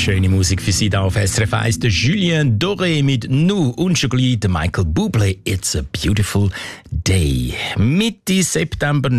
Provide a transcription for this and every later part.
Schöne Musik für Sie da auf SRF 1. Der Julien Doré mit «Nous» und schon gleich der Michael Bublé «It's a Beautiful Day». Mitte September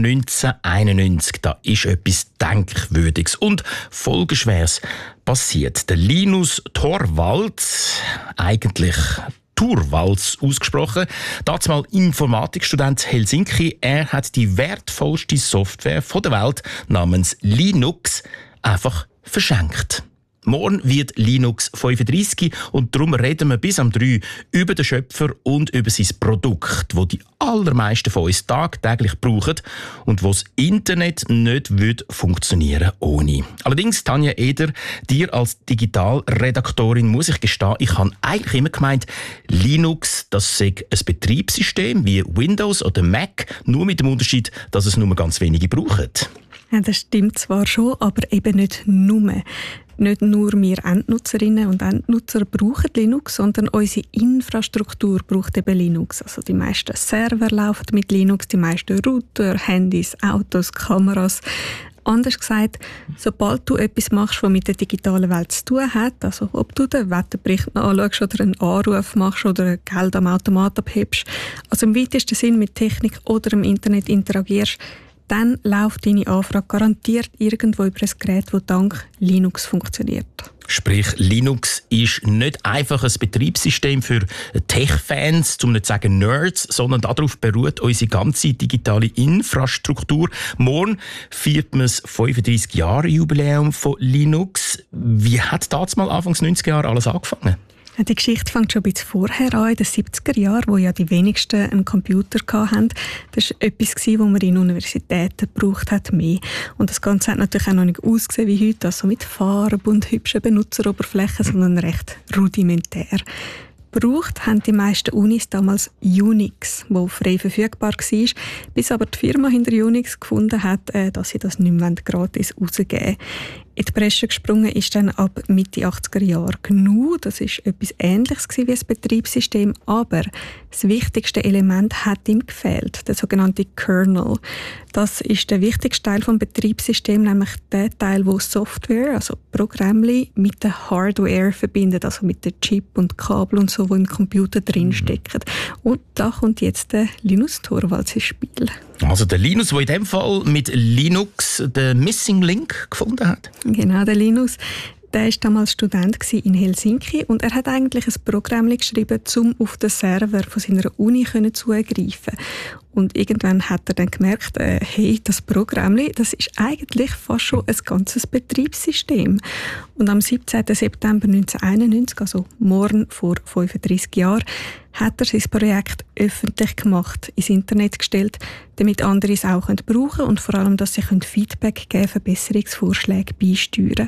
1991, da ist etwas Denkwürdiges und Folgenschweres passiert. Der Linus Torvalds, eigentlich Torvalds ausgesprochen, damals Informatikstudent Helsinki, er hat die wertvollste Software der Welt namens Linux einfach verschenkt. Morgen wird Linux 35 und darum reden wir bis am 3 über den Schöpfer und über sein Produkt, das die allermeisten von uns tagtäglich brauchen und wo das Internet nicht funktionieren ohne. Allerdings, Tanja Eder, dir als Digitalredaktorin muss ich gestehen, ich habe eigentlich immer gemeint, Linux, das sei ein Betriebssystem wie Windows oder Mac, nur mit dem Unterschied, dass es nur ganz wenige brauchen. Ja, das stimmt zwar schon, aber eben nicht nur. Nicht nur wir Endnutzerinnen und Endnutzer brauchen Linux, sondern unsere Infrastruktur braucht eben Linux. Also die meisten Server laufen mit Linux, die meisten Router, Handys, Autos, Kameras. Anders gesagt, sobald du etwas machst, was mit der digitalen Welt zu tun hat, also ob du den Wetterbericht anschaust oder einen Anruf machst oder Geld am Automat abhebst, also im weitesten Sinn mit Technik oder im Internet interagierst, dann läuft deine Anfrage garantiert irgendwo über ein Gerät, das dank Linux funktioniert. Sprich, Linux ist nicht einfach ein Betriebssystem für Tech-Fans, um nicht zu sagen Nerds, sondern darauf beruht unsere ganze digitale Infrastruktur. Morgen feiert man das 35-Jahre-Jubiläum von Linux. Wie hat damals mal Anfangs 90er Jahre alles angefangen? Die Geschichte fängt schon ein bisschen vorher an, in den 70er Jahren, wo ja die wenigsten einen Computer hatten. Das war etwas, was man in Universitäten gebraucht hat, mehr. Und das Ganze hat natürlich auch noch nicht ausgesehen wie heute, also mit Farben und hübschen Benutzeroberflächen, sondern recht rudimentär. Gebraucht haben die meisten Unis damals Unix, wo frei verfügbar war, bis aber die Firma hinter Unix gefunden hat, dass sie das nicht mehr gratis rausgeben wollen. In die Bresche gesprungen ist dann ab Mitte 80er Jahre GNU. Das ist etwas Ähnliches wie ein Betriebssystem, aber das wichtigste Element hat ihm gefehlt, der sogenannte Kernel. Das ist der wichtigste Teil des Betriebssystems, nämlich der Teil, wo Software, also Programme, mit der Hardware verbindet, also mit dem Chip und Kabel und so, wo im Computer drinstecken. Und da kommt jetzt der Linus Torvalds ins Spiel. Also der Linus, der in dem Fall mit Linux den Missing Link gefunden hat? Genau, der Linus. Der war damals Student in Helsinki und er hat eigentlich ein Programm geschrieben, um auf den Server von seiner Uni zugreifen. Und irgendwann hat er dann gemerkt, hey, das Programm, das ist eigentlich fast schon ein ganzes Betriebssystem. Und am 17. September 1991, also morgen vor 35 Jahren, hat er sein Projekt öffentlich gemacht, ins Internet gestellt, damit andere es auch brauchen können und vor allem, dass sie Feedback geben, Verbesserungsvorschläge beisteuern.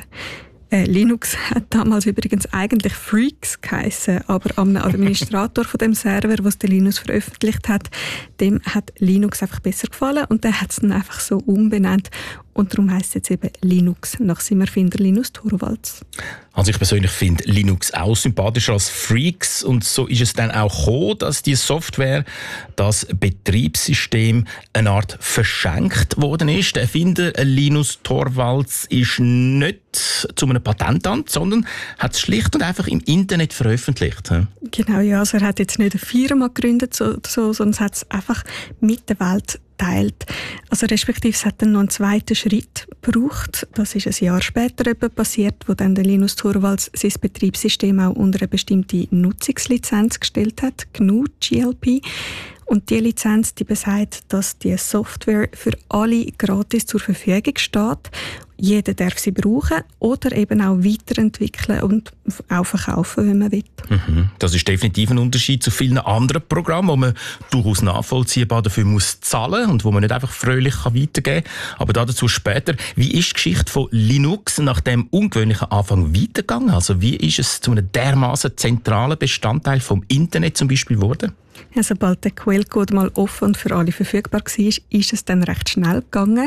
Linux hat damals übrigens eigentlich Freaks geheissen, aber am Administrator von dem Server, was der Linus veröffentlicht hat, dem hat Linux einfach besser gefallen und der hat es dann einfach so umbenannt und darum heisst es jetzt eben Linux, nach seinem Erfinder Linus Torvalds. Also ich persönlich finde Linux auch sympathischer als Freaks und so ist es dann auch gekommen, dass die Software, das Betriebssystem, eine Art verschenkt worden ist. Der Erfinder Linus Torvalds ist nicht zu einem Patentamt, sondern hat es schlicht und einfach im Internet veröffentlicht. Genau, ja, also er hat jetzt nicht eine Firma gegründet, sondern es hat es einfach mit der Welt teilt. Also respektive es hat dann noch einen zweiten Schritt gebraucht. Das ist ein Jahr später passiert, wo dann der Linus Torvalds sein Betriebssystem auch unter eine bestimmte Nutzungslizenz gestellt hat, GNU GLP. Und diese Lizenz, die besagt, dass die Software für alle gratis zur Verfügung steht. Jeder darf sie brauchen oder eben auch weiterentwickeln und auch verkaufen, wenn man will. Das ist definitiv ein Unterschied zu vielen anderen Programmen, wo man durchaus nachvollziehbar dafür muss zahlen und wo man nicht einfach fröhlich weitergeben kann. Aber dazu später. Wie ist die Geschichte von Linux nach dem ungewöhnlichen Anfang weitergegangen? Also wie ist es zu einem dermaßen zentralen Bestandteil vom Internet zum Beispiel geworden? Ja, sobald der Quellcode mal offen und für alle verfügbar war, ist es dann recht schnell gegangen.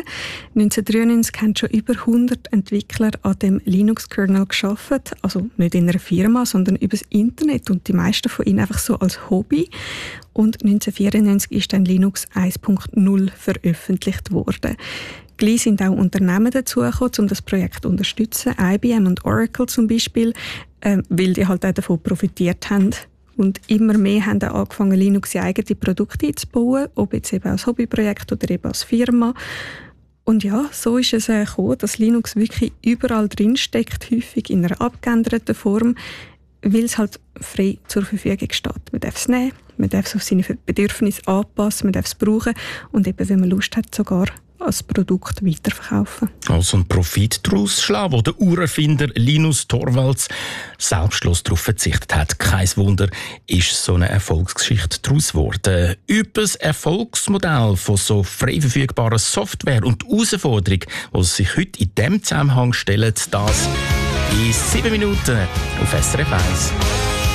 1993 haben schon über 100 Entwickler an dem Linux-Kernel gearbeitet, also nicht in einer Firma, sondern übers Internet und die meisten von ihnen einfach so als Hobby. Und 1994 ist dann Linux 1.0 veröffentlicht worden. Gleich sind auch Unternehmen dazugekommen, um das Projekt zu unterstützen. IBM und Oracle zum Beispiel, weil die halt auch davon profitiert haben. Und immer mehr haben dann angefangen, Linux in eigene Produkte einzubauen, ob jetzt eben als Hobbyprojekt oder eben als Firma. Und ja, so ist es gekommen, dass Linux wirklich überall drinsteckt, häufig in einer abgeänderten Form, weil es halt frei zur Verfügung steht. Man darf es nehmen, man darf es auf seine Bedürfnisse anpassen, man darf es brauchen und eben, wenn man Lust hat, sogar als Produkt weiterverkaufen. Also ein Profit daraus schlagen, wo der Urerfinder Linus Torvalds selbstlos darauf verzichtet hat. Kein Wunder, ist so eine Erfolgsgeschichte daraus geworden. Über das Erfolgsmodell von so frei verfügbarer Software und die Herausforderung, die sich heute in diesem Zusammenhang stellen, das in 7 Minuten auf SRF 1.